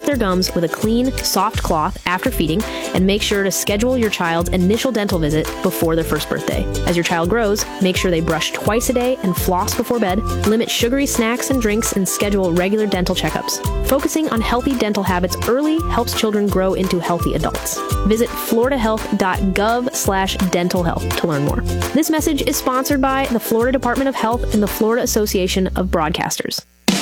their gums with a clean, soft cloth after feeding, and make sure to schedule your child's initial dental visit before their first birthday. As your child grows, make sure they brush twice a day and floss before bed, limit sugary snacks and drinks, and schedule regular dental checkups. Focusing on healthy dental habits early helps children grow into healthy adults. Visit floridahealth.gov/dental health to learn more. This message is sponsored by the Florida Department of Health and the Florida Association of Broadcasters.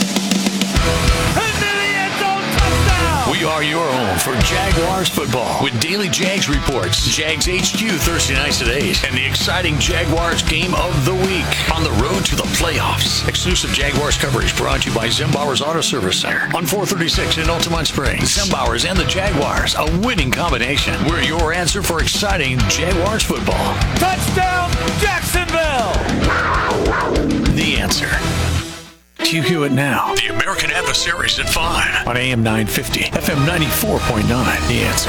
We are your home for Jaguars football with daily Jags reports, Jags HQ Thursday nights at 8, and the exciting Jaguars game of the week on the road to the playoffs. Exclusive Jaguars coverage brought to you by Zimbauer's Auto Service Center on 436 in Altamont Springs. Zimbauer's and the Jaguars, a winning combination. We're your answer for exciting Jaguars football. Touchdown, Jacksonville! The answer. Hugh Hewitt Now. The American Adversaries at 5 on AM 950, FM 94.9. The Answer.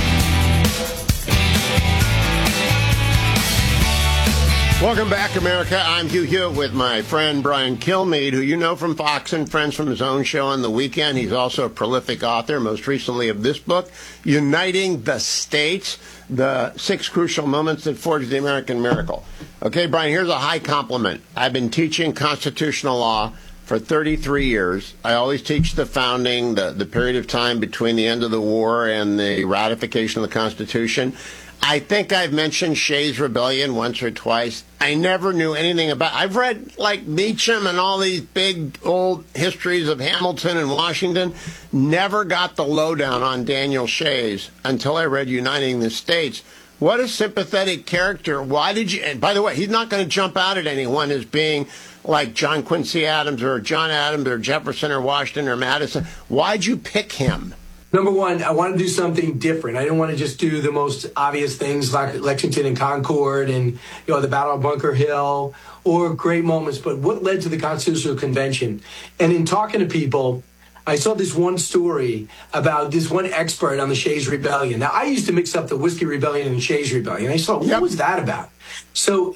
Welcome back, America. I'm Hugh Hewitt with my friend Brian Kilmeade, who you know from Fox and Friends from his own show on the weekend. He's also a prolific author, most recently of this book, Uniting the States, the 6 Crucial Moments That Forged the American Miracle. Okay, Brian, here's a high compliment. I've been teaching constitutional law for 33 years. I always teach the founding, the period of time between the end of the war and the ratification of the Constitution. I think I've mentioned Shays' Rebellion once or twice. I never knew anything about it. I've read like Beecham and all these big old histories of Hamilton and Washington. Never got the lowdown on Daniel Shays until I read Uniting the States. What a sympathetic character. Why did you... And by the way, he's not going to jump out at anyone as being like John Quincy Adams or John Adams or Jefferson or Washington or Madison. Why'd you pick him? Number one, I want to do something different. I didn't want to just do the most obvious things like Lexington and Concord and the Battle of Bunker Hill or great moments, but what led to the Constitutional Convention. And in talking to people, I saw this one story about this one expert on the Shays' Rebellion. Now, I used to mix up the Whiskey Rebellion and Shays' Rebellion. I thought, what was that about? So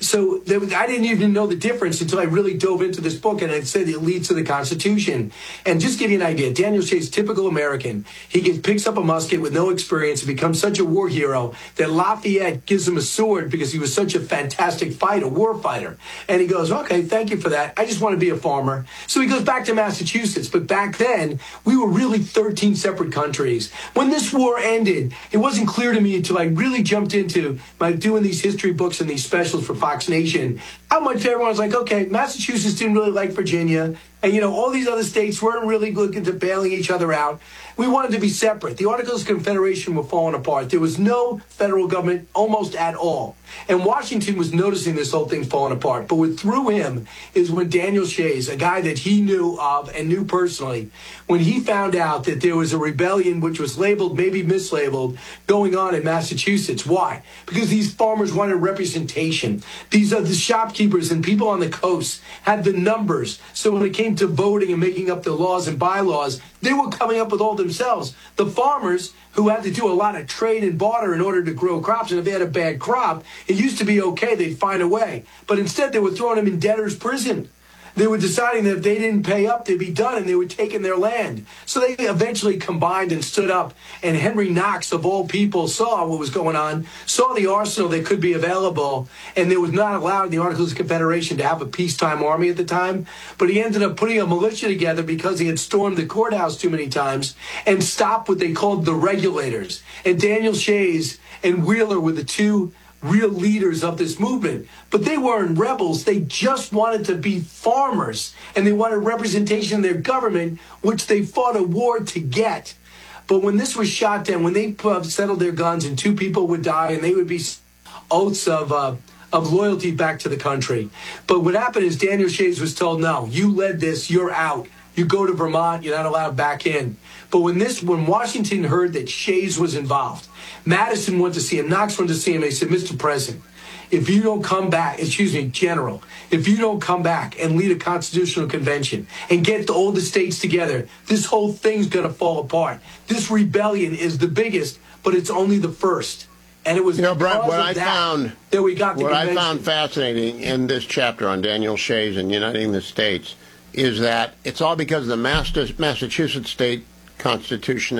I didn't even know the difference until I really dove into this book, and it said it leads to the Constitution. And just give you an idea, Daniel Shays, typical American. He picks up a musket with no experience and becomes such a war hero that Lafayette gives him a sword because he was such a fantastic fighter, war fighter. And he goes, okay, thank you for that. I just want to be a farmer. So he goes back to Massachusetts. But back then, we were really 13 separate countries. When this war ended, it wasn't clear to me until I really jumped into doing these history books and these specials for Fox Nation, how much everyone was like, okay, Massachusetts didn't really like Virginia, and all these other states weren't really looking to bailing each other out. We wanted to be separate. The Articles of Confederation were falling apart. There was no federal government almost at all. And Washington was noticing this whole thing falling apart. But what threw him is when Daniel Shays, a guy that he knew of and knew personally, when he found out that there was a rebellion which was labeled, maybe mislabeled, going on in Massachusetts. Why? Because these farmers wanted representation. These are the shopkeepers and people on the coast had the numbers. So when it came to voting and making up the laws and bylaws, they were coming up with all themselves. The farmers, who had to do a lot of trade and barter in order to grow crops, and if they had a bad crop, it used to be okay, they'd find a way. But instead, they were throwing them in debtor's prison. They were deciding that if they didn't pay up, they'd be done, and they were taking their land. So they eventually combined and stood up, and Henry Knox, of all people, saw what was going on, saw the arsenal that could be available, and they was not allowed in the Articles of Confederation to have a peacetime army at the time, but he ended up putting a militia together because he had stormed the courthouse too many times and stopped what they called the regulators. And Daniel Shays and Wheeler were the two real leaders of this movement. But they weren't rebels. They just wanted to be farmers. And they wanted representation in their government, which they fought a war to get. But when this was shot down, when they settled their guns and 2 people would die and they would be oaths of loyalty back to the country. But what happened is Daniel Shays was told, no, you led this, you're out. You go to Vermont, you're not allowed back in. But when Washington heard that Shays was involved, Madison went to see him, Knox went to see him, and he said, Mr. President, if you don't come back, General, if you don't come back and lead a constitutional convention and get all the states together, this whole thing's going to fall apart. This rebellion is the biggest, but it's only the first. And it was Brett, what I found fascinating in this chapter on Daniel Shays and Uniting the States is that it's all because of the Massachusetts state constitution